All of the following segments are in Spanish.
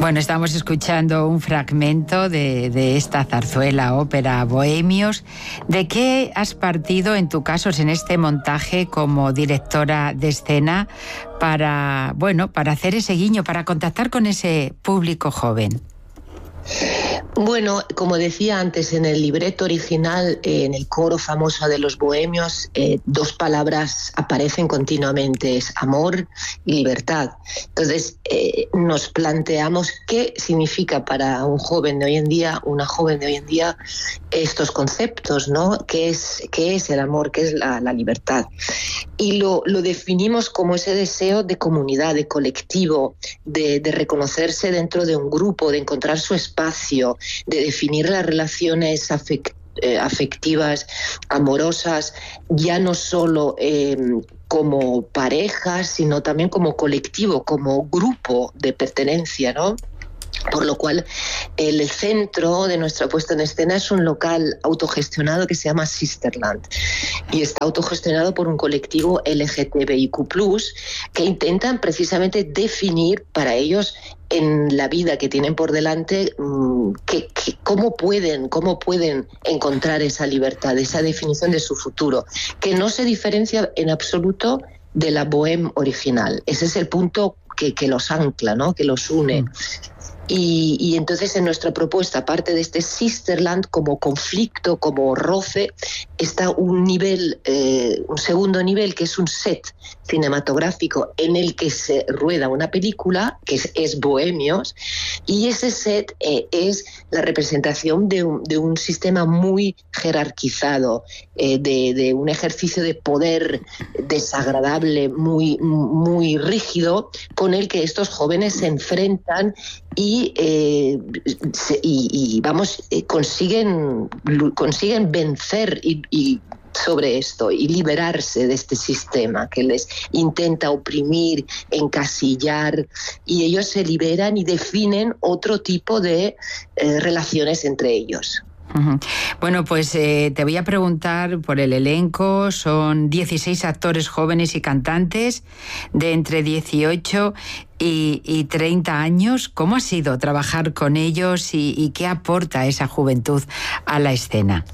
Bueno, estamos escuchando un fragmento de esta zarzuela ópera Bohemios. ¿De qué has partido en tu caso en este montaje como directora de escena para hacer ese guiño, para contactar con ese público joven? Bueno, como decía antes, en el libreto original, en el coro famoso de los bohemios, dos palabras aparecen continuamente, es amor y libertad. Entonces, nos planteamos qué significa para un joven de hoy en día, una joven de hoy en día, estos conceptos, ¿no? ¿Qué es el amor? ¿Qué es la libertad? Y lo definimos como ese deseo de comunidad, de colectivo, de reconocerse dentro de un grupo, de encontrar su espacio, de definir las relaciones afectivas, amorosas, ya no solo como parejas, sino también como colectivo, como grupo de pertenencia, ¿no? Por lo cual, el centro de nuestra puesta en escena es un local autogestionado que se llama Sisterland y está autogestionado por un colectivo LGTBIQ+, que intentan precisamente definir para ellos en la vida que tienen por delante cómo pueden encontrar esa libertad, esa definición de su futuro, que no se diferencia en absoluto de la bohème original. Ese es el punto que los ancla, ¿no? Que los une. Y entonces en nuestra propuesta, aparte de este Sisterland como conflicto, como roce, está un segundo nivel que es un set cinematográfico en el que se rueda una película que es Bohemios, y ese set es la representación de un sistema muy jerarquizado, de un ejercicio de poder desagradable, muy, muy rígido, con el que estos jóvenes se enfrentan y consiguen vencer y sobre esto y liberarse de este sistema que les intenta oprimir, encasillar, y ellos se liberan y definen otro tipo de relaciones entre ellos. Bueno, pues te voy a preguntar por el elenco. Son 16 actores jóvenes y cantantes de entre 18 y 30 años. ¿Cómo ha sido trabajar con ellos y qué aporta esa juventud a la escena?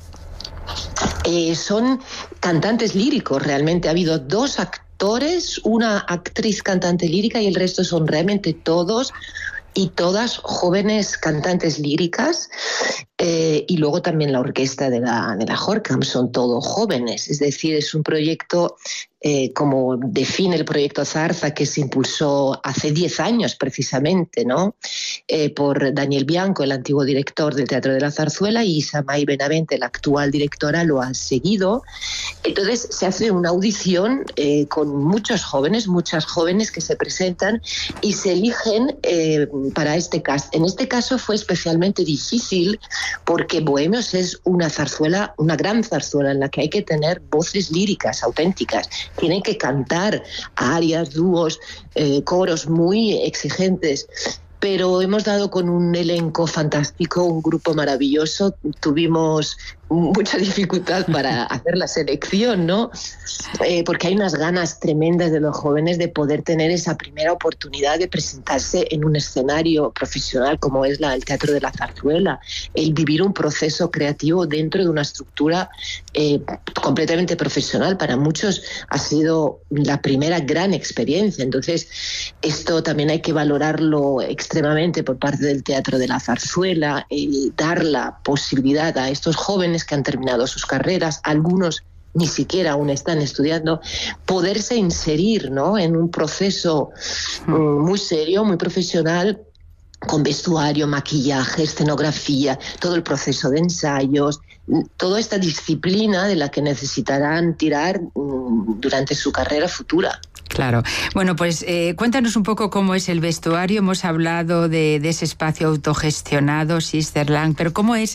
Son cantantes líricos, realmente. Ha habido 2 actores, una actriz cantante lírica y el resto son realmente todos y todas jóvenes cantantes líricas, y luego también la orquesta de la Horkham, son todos jóvenes. Es decir, es un proyecto como define el proyecto Zarza, que se impulsó hace 10 años precisamente, ¿no? Por Daniel Bianco, el antiguo director del Teatro de la Zarzuela, y Samay Benavente, la actual directora, lo ha seguido. Entonces se hace una audición con muchas jóvenes que se presentan y se eligen para este cast. En este caso fue especialmente difícil porque Bohemios es una zarzuela, una gran zarzuela en la que hay que tener voces líricas auténticas. Tienen que cantar arias, dúos, coros muy exigentes. Pero hemos dado con un elenco fantástico, un grupo maravilloso. Tuvimos mucha dificultad para hacer la selección, ¿no? Porque hay unas ganas tremendas de los jóvenes de poder tener esa primera oportunidad de presentarse en un escenario profesional como es el Teatro de la Zarzuela, el vivir un proceso creativo dentro de una estructura completamente profesional. Para muchos ha sido la primera gran experiencia. Entonces, esto también hay que valorarlo extremadamente por parte del Teatro de la Zarzuela, dar la posibilidad a estos jóvenes que han terminado sus carreras, algunos ni siquiera aún están estudiando, poderse inserir, ¿no?, en un proceso muy serio, muy profesional, con vestuario, maquillaje, escenografía, todo el proceso de ensayos, toda esta disciplina de la que necesitarán tirar durante su carrera futura. Claro. Bueno, pues cuéntanos un poco cómo es el vestuario. Hemos hablado de ese espacio autogestionado, Sisterland, pero ¿cómo es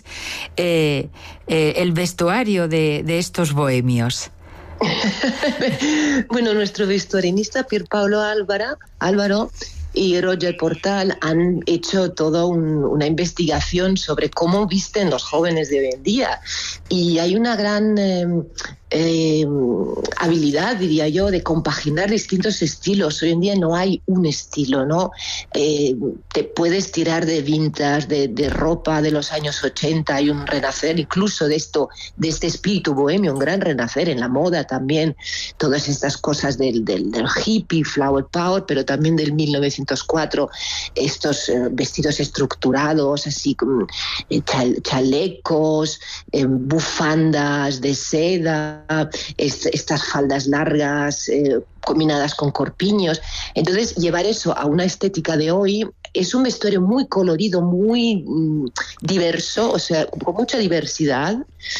el vestuario de estos bohemios? Bueno, nuestro vestuarinista Pierpaolo Álvaro y Roger Portal han hecho toda una investigación sobre cómo visten los jóvenes de hoy en día. Y hay una gran habilidad, diría yo, de compaginar distintos estilos. Hoy en día no hay un estilo, ¿no? Te puedes tirar de vintage, de ropa de los años 80, hay un renacer incluso de este espíritu bohemio, un gran renacer en la moda también, todas estas cosas del hippie, flower power, pero también del 1904, estos vestidos estructurados, así como chalecos, bufandas de seda, estas faldas largas combinadas con corpiños. Entonces, llevar eso a una estética de hoy es un vestuario muy colorido, muy diverso, o sea, con mucha diversidad,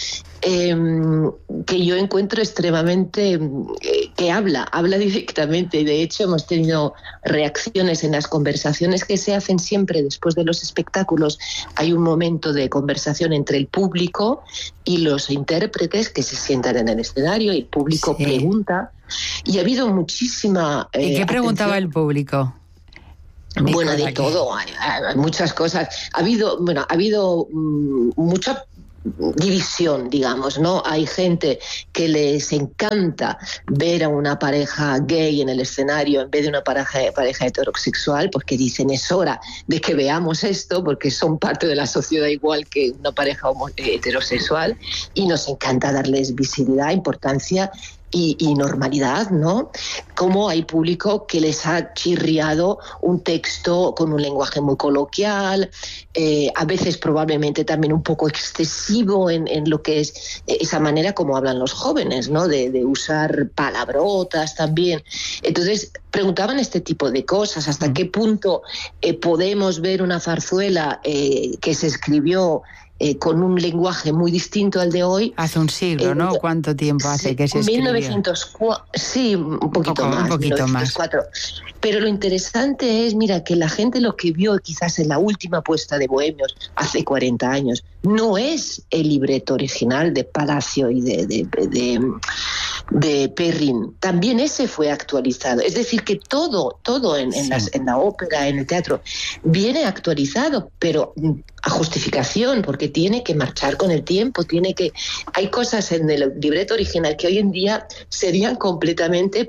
que yo encuentro extremadamente, que habla directamente. De hecho, hemos tenido reacciones en las conversaciones que se hacen siempre después de los espectáculos. Hay un momento de conversación entre el público y los intérpretes que se sientan en el escenario, y el público pregunta. Y ha habido muchísima... ¿Y qué preguntaba el público? Bueno, de todo, hay muchas cosas. Ha habido mucha división, digamos, ¿no? Hay gente que les encanta ver a una pareja gay en el escenario en vez de una pareja heterosexual, porque dicen es hora de que veamos esto, porque son parte de la sociedad igual que una pareja heterosexual, y nos encanta darles visibilidad, importancia y normalidad, ¿no? Como hay público que les ha chirriado un texto con un lenguaje muy coloquial, a veces probablemente también un poco excesivo en lo que es esa manera como hablan los jóvenes, ¿no? De usar palabrotas también. Entonces, preguntaban este tipo de cosas, hasta qué punto podemos ver una zarzuela que se escribió con un lenguaje muy distinto al de hoy. Hace un siglo, ¿no? ¿Cuánto tiempo hace que se escribió? 1904, sí, un poquito más. 1904. Pero lo interesante es, mira, que la gente lo que vio quizás en la última puesta de Bohemios hace 40 años no es el libreto original de Palacio y de Perrin. También ese fue actualizado. Es decir, que todo en la ópera, en el teatro, viene actualizado, pero a justificación, porque tiene que marchar con el tiempo, hay cosas en el libreto original que hoy en día serían completamente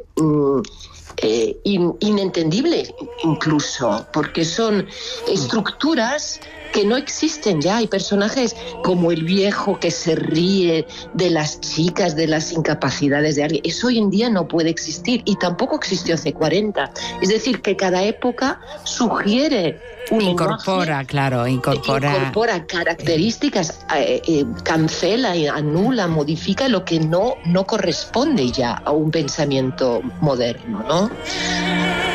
inentendibles incluso, porque son estructuras que no existen ya. Hay personajes como el viejo que se ríe de las chicas, de las incapacidades de alguien. Eso hoy en día no puede existir, y tampoco existió hace 40. Es decir, que cada época sugiere un incorpora características, cancela y anula, modifica lo que no corresponde ya a un pensamiento moderno, ¿no?